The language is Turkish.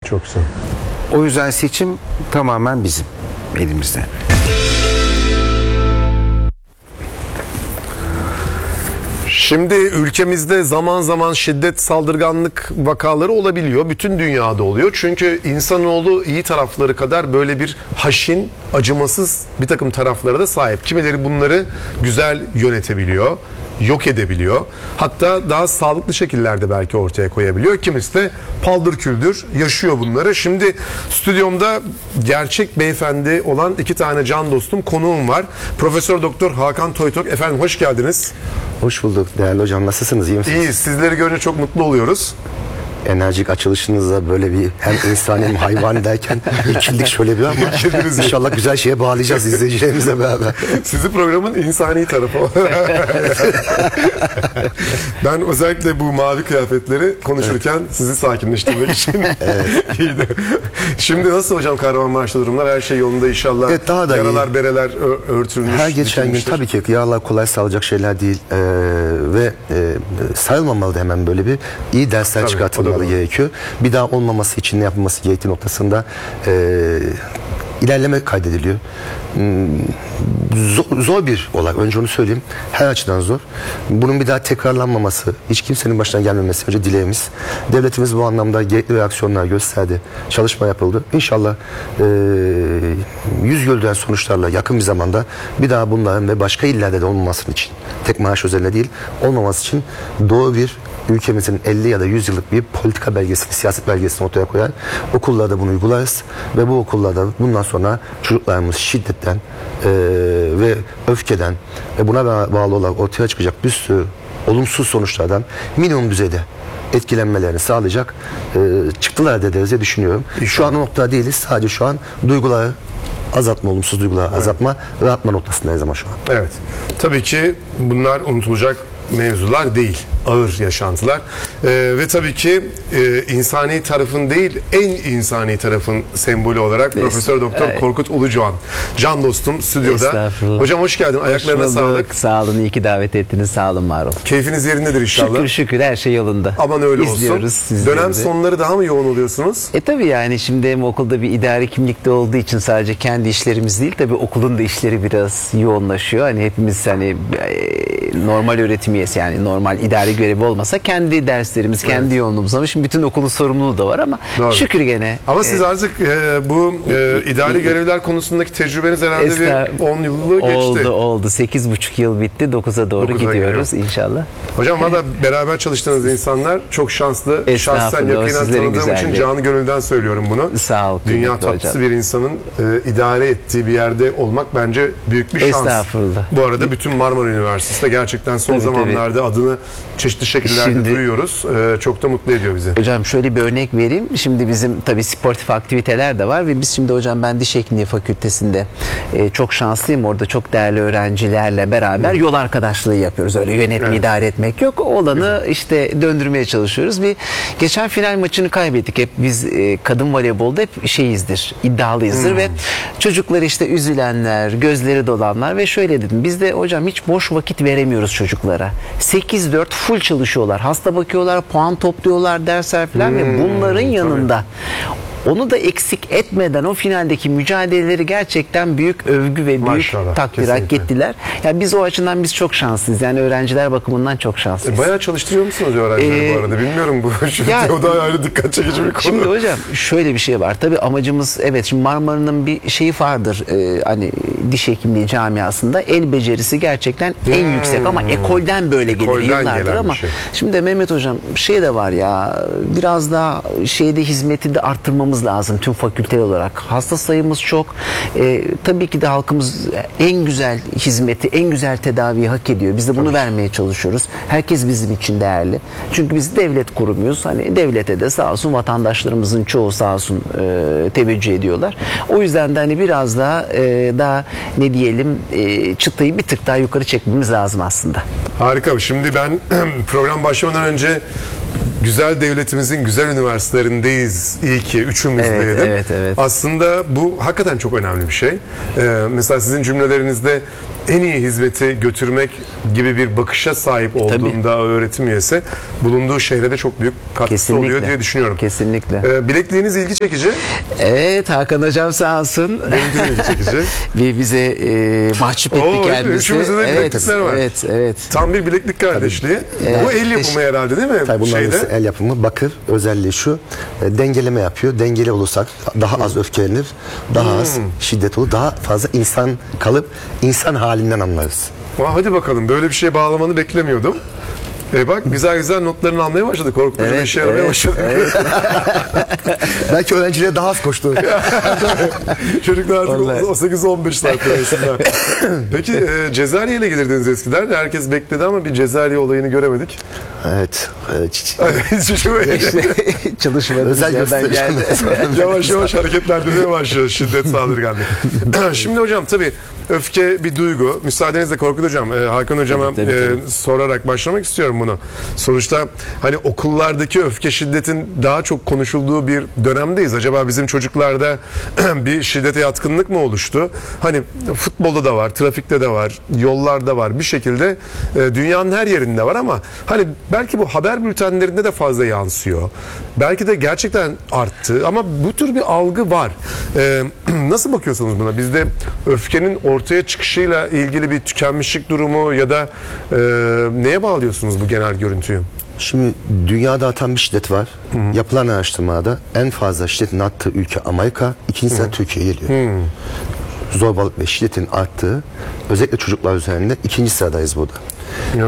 Çok güzel. O yüzden seçim tamamen bizim elimizde. Şimdi ülkemizde zaman zaman şiddet, saldırganlık vakaları olabiliyor. Bütün dünyada oluyor. Çünkü insanoğlu iyi tarafları kadar böyle bir haşin, acımasız bir takım taraflara da sahip. Kimileri bunları güzel yönetebiliyor, yok edebiliyor. Hatta daha sağlıklı şekillerde belki ortaya koyabiliyor. Kimisi de paldır küldür yaşıyor bunları. Şimdi stüdyomda gerçek beyefendi olan iki tane can dostum, konuğum var. Profesör Doktor Hakan Toytok. Efendim hoş geldiniz. Hoş bulduk değerli hocam. Nasılsınız? İyi misiniz? İyi. Sizleri görünce çok mutlu oluyoruz. Enerjik açılışınızda böyle bir hem insani hem hayvani derken irkildik şöyle bir ama inşallah güzel şeye bağlayacağız izleyicilerimizle beraber. Sizi programın insani tarafı. Ben özellikle bu mavi kıyafetleri konuşurken sizi sakinleştirmek için iyiydi. Şimdi nasıl hocam Kahramanmaraş'ta durumlar? Her şey yolunda inşallah. Evet, daha da yaralar, iyi. bereler örtülmüş. Her geçen gün bitilmiştir. tabii ki yağlar kolay sağlayacak şeyler değil ve sayılmamalı da hemen böyle bir iyi dersler Tabii, çıkartılmalı o da gerekiyor. Bir daha olmaması için ne yapılması gerektiği noktasında ilerleme kaydediliyor. Zor bir olay. Önce onu söyleyeyim. Her açıdan zor. Bunun bir daha tekrarlanmaması, hiç kimsenin başına gelmemesi önce dileğimiz. Devletimiz bu anlamda gerekli reaksiyonlar gösterdi. Çalışma yapıldı. İnşallah yüz güldüren sonuçlarla yakın bir zamanda bir daha bunların ve başka illerde de olmaması için, tek maaş özelliğine değil, olmaması için doğru bir ülkemizin 50 ya da 100 yıllık bir politika belgesini, siyaset belgesini ortaya koyar. Okullarda bunu uygularız ve bu okullarda bundan sonra çocuklarımız şiddetten ve öfkeden ve buna bağlı olarak ortaya çıkacak bir sürü olumsuz sonuçlardan minimum düzeyde etkilenmelerini sağlayacak çıktılar elde ederiz diye düşünüyorum. Şu an o noktada değiliz. Sadece şu an duyguları azaltma, olumsuz duyguları azaltma, rahatma noktasındayız ama şu an. Evet. Tabii ki bunlar unutulacak mevzular değil. Ağır yaşantılar. Ve tabii ki insani tarafın değil, en insani tarafın sembolü olarak Profesör Doktor Korkut Ulucuan. Can dostum stüdyoda. Estağfurullah. Hocam hoş geldin. Ayaklarına Hoş bulduk. sağlık. Sağ olun. İyi ki davet ettiniz. Sağ olun. Var olun. Keyfiniz yerindedir inşallah. Şükür şükür her şey yolunda. Aman öyle İzliyoruz olsun. sizleri Dönem de. sonları daha mı yoğun oluyorsunuz? Tabii yani şimdi hem okulda bir idari kimlikte olduğu için sadece kendi işlerimiz değil, tabii okulun da işleri biraz yoğunlaşıyor. Hani hepimiz hani normal öğretim üyesi, yani normal idari görevi olmasa kendi derslerimiz, kendi yoğunluğumuz, ama şimdi bütün okulun sorumluluğu da var ama Doğru. şükür gene. Ama siz artık bu idari görevler konusundaki tecrübeniz herhalde bir 10 yılı geçti. Oldu. 8,5 yıl bitti. 9'a doğru 9'a gidiyoruz inşallah. Hocam valla beraber çalıştığınız insanlar çok şanslı. Şahsen Estağfurullah, yakinen sizlerin tanıdığım için güzelliği. canı gönülden söylüyorum bunu. Sağ ol, Dünya kıymetli tatlısı hocam. bir insanın idare ettiği bir yerde olmak bence büyük bir şans. Estağfurullah. Bu arada bütün Marmara Üniversitesi'nde gerçekten son Tabii, zamanlarda adını çeşitli şekillerde Şimdi- duyuyoruz. Çok da mutlu ediyor bizi. Hocam şöyle bir örnek vereyim. Şimdi bizim tabii sportif aktiviteler de var ve biz şimdi hocam ben Diş Hekimliği Fakültesi'nde çok şanslıyım. Orada çok değerli öğrencilerle beraber yol arkadaşlığı yapıyoruz. Öyle yönetme, idare etmek yok. Olanı işte döndürmeye çalışıyoruz. Bir geçen final maçını kaybettik. Hep biz kadın voleybolda hep şeyizdir, iddialıyızdır ve çocuklar işte üzülenler, gözleri dolanlar ve şöyle dedim. Biz de hocam hiç boş vakit veremiyoruz çocuklara. 8-4 full çalışıyorlar. Hasta bakıyorlar, puan topluyorlar, dersler falan ve bunların yanında onu da eksik etmeden o finaldeki mücadeleleri gerçekten büyük övgü ve büyük Maşallah, takdir hak kesinlikle. ettiler. Yani biz o açıdan biz çok şanslıyız. Yani öğrenciler bakımından çok şanslıyız. Bayağı çalıştırıyor musunuz öğrencileri bu arada? Bilmiyorum bu. Ya- O da ayrı dikkat çekici bir konu. Şimdi hocam şöyle bir şey var. Tabii amacımız, evet, şimdi Marmara'nın bir şeyi vardır. Hani diş hekimliği camiasında el becerisi gerçekten en yüksek ama ekolden böyle gelir Ekolden yıllardır gelen bir ama şey. şimdi Mehmet hocam şey de var ya, biraz daha şeyde hizmeti de arttırmamız lazım tüm fakülte olarak. Hasta sayımız çok. Tabii ki de halkımız en güzel hizmeti, en güzel tedaviyi hak ediyor. Biz de bunu vermeye çalışıyoruz. Herkes bizim için değerli. Çünkü biz devlet kurumuyuz. Hani devlete de sağ olsun vatandaşlarımızın çoğu sağ olsun teveccüh ediyorlar. O yüzden de hani biraz daha ne diyelim çıtayı bir tık daha yukarı çekmemiz lazım aslında. Harika. Şimdi ben program başlamadan önce güzel devletimizin güzel üniversitelerindeyiz. İyi ki üçümüz Evet, diyelim. evet. Aslında bu hakikaten çok önemli bir şey. Mesela sizin cümlelerinizde en iyi hizmeti götürmek gibi bir bakışa sahip olduğunda öğretim üyesi bulunduğu şehre de çok büyük katkısı Kesinlikle. oluyor diye düşünüyorum. Kesinlikle. Bilekliğiniz ilgi çekici. Evet, Hakan hocam sağ olsun. Benimki de ilgi çekici. bize mahcup etti Oo, kendisi. üçümüzde de bileklikler var. Evet. Tam bir bileklik kardeşliği. Bu el yapımı herhalde değil mi? Tabii bunların hepsi el yapımı. Bakır özelliği şu, dengeleme yapıyor. Dengeli olursak daha az öfkelenir, daha az şiddet olur, daha fazla insan kalıp insan halinden anlarız. Hadi bakalım, böyle bir şeye bağlamanı beklemiyordum. Bak güzel notlarını almaya başladı. Korkutmaca Evet, işe yaramaya evet, başladı. Belki öğrencilere daha az koştu. Çocuklar artık Vallahi. 18-15 saat arasında. Peki Cezayir'e ile gelirdiniz eskiden. Herkes bekledi ama bir Cezayir olayını göremedik. Evet. Hiç şöyle Çalışmadığımız Özel yerden geldi. yavaş yavaş hareketlendirmeye başlıyor şiddet saldırganlık. Şimdi hocam tabii öfke bir duygu. Müsaadenizle Korkut hocam, Hakan hocama Tabii. sorarak başlamak istiyorum bunu. Sonuçta hani okullardaki öfke şiddetin daha çok konuşulduğu bir dönemdeyiz. Acaba bizim çocuklarda bir şiddete yatkınlık mı oluştu? Hani futbolda da var, trafikte de var, yollarda var. Bir şekilde dünyanın her yerinde var ama hani belki bu haber bültenlerinde de fazla yansıyor. Belki de gerçekten arttı ama bu tür bir algı var. Nasıl bakıyorsunuz buna? Bizde öfkenin ortaya çıkışıyla ilgili bir tükenmişlik durumu ya da neye bağlıyorsunuz bu genel görüntüyü? Şimdi dünyada artan bir şiddet var. Yapılan araştırmada en fazla şiddetin arttığı ülke Amerika, ikinci sırada Türkiye geliyor. Zorbalık ve şiddetin arttığı, özellikle çocuklar üzerinde ikinci sıradayız burada.